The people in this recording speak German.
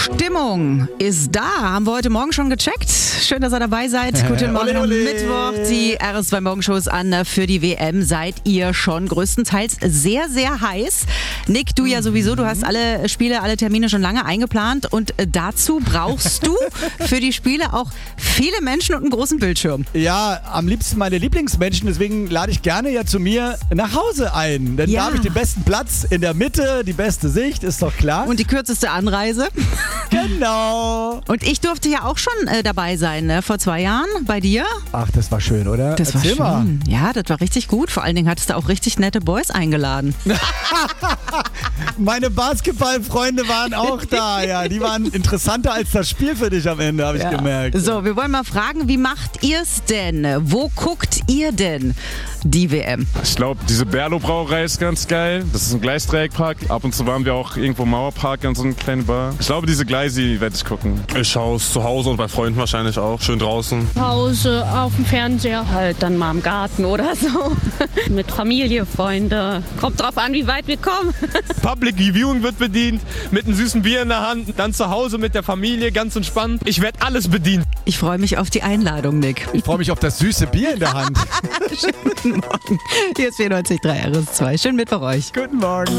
Stimmung ist da. Haben wir heute Morgen schon gecheckt. Schön, dass ihr dabei seid. Guten Morgen am Mittwoch. Die RS2 Morgenshows an für die WM. Seid ihr schon größtenteils sehr, sehr heiß. Nick, du ja sowieso. Du hast alle Spiele, alle Termine schon lange eingeplant. Und dazu brauchst du für die Spiele auch viele Menschen und einen großen Bildschirm. Ja, am liebsten meine Lieblingsmenschen. Deswegen lade ich gerne ja zu mir nach Hause ein. Denn da habe ich den besten Platz in der Mitte, die beste Sicht, ist doch klar. Und die kürzeste Anreise. Genau. Und ich durfte ja auch schon dabei sein, ne? Vor 2 Jahren bei dir. Ach, das war schön, oder? Das Erzähl war schön. Ja, das war richtig gut. Vor allen Dingen hattest du auch richtig nette Boys eingeladen. Meine Basketballfreunde waren auch da. Ja, die waren interessanter als das Spiel für dich am Ende, habe ich gemerkt. So, wir wollen mal fragen, wie macht ihr es denn? Wo guckt ihr denn die WM? Ich glaube, diese Berlo-Brauerei ist ganz geil. Das ist ein Gleisdreieckpark. Ab und zu waren wir auch irgendwo im Mauerpark in so einer kleinen Bar. Ich glaube, diese Gleisi werde ich gucken. Ich schaue es zu Hause und bei Freunden wahrscheinlich auch. Schön draußen. Hause, auf dem Fernseher. Halt dann mal im Garten oder so. Mit Familie, Freunde. Kommt drauf an, wie weit wir kommen. Public Viewing wird bedient, mit einem süßen Bier in der Hand, dann zu Hause mit der Familie, ganz entspannt. Ich werde alles bedient. Ich freue mich auf die Einladung, Nick. Ich freue mich auf das süße Bier in der Hand. Schönen Morgen. Hier ist 94.3 RS2. Schönen Mittwoch euch. Guten Morgen.